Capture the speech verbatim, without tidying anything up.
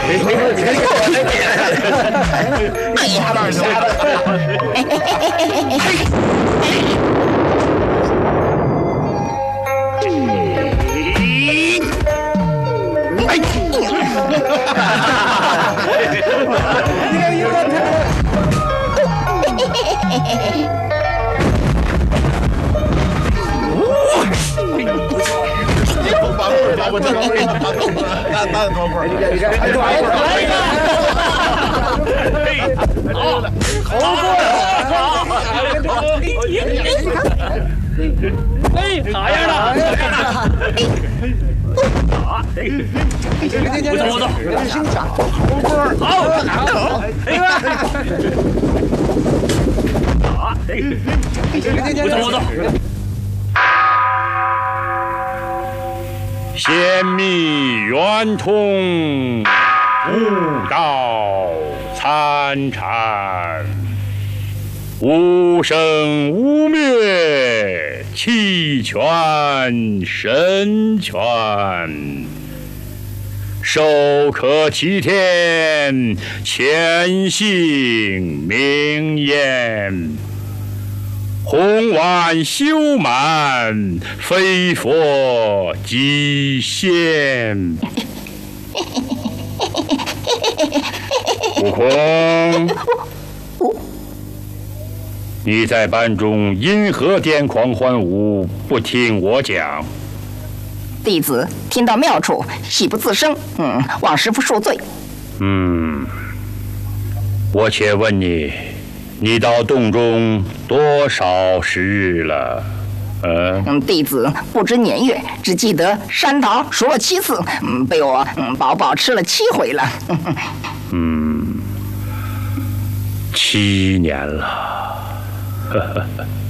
哎呀，哪瞎我这光棍，那那光棍，你看你看，哎呦哎呦哎呀！好，好过哎，好样的！好，不走不走，好过，好，好，哎呀！好，不走不走。 仙密圆通，悟道参禅，无生无灭，气全神全，手可齐天，潜行明言。洪碗修满，非佛即仙。悟空，你在班中因何癫狂欢舞，不听我讲？ 弟子听到妙处，喜不自胜，嗯，望师父恕罪。 嗯，我且问你。你到洞中多少时日了？嗯， 嗯，弟子不知年月，只记得山桃数了七次，嗯，被我嗯饱饱吃了七回了。 嗯，七年了。呵呵呵。